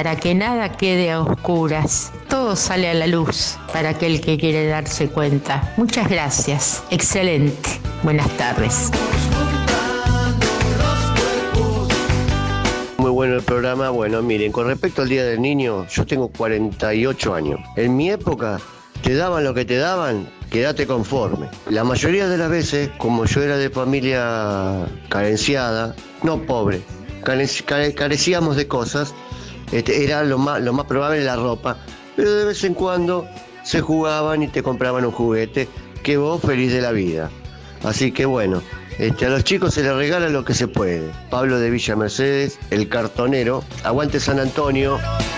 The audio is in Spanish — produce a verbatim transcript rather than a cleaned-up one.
para que nada quede a oscuras. Todo sale a la luz para aquel que quiere darse cuenta. Muchas gracias. Excelente. Buenas tardes. Muy bueno el programa. Bueno, miren, con respecto al Día del Niño, yo tengo cuarenta y ocho años. En mi época, te daban lo que te daban, quédate conforme. La mayoría de las veces, como yo era de familia carenciada, no pobre, careci- care- carecíamos de cosas, este, era lo más, lo más probable la ropa, pero de vez en cuando se jugaban y te compraban un juguete, que vos feliz de la vida. Así que bueno, este, a los chicos se les regala lo que se puede. Pablo de Villa Mercedes, el cartonero, aguante San Antonio.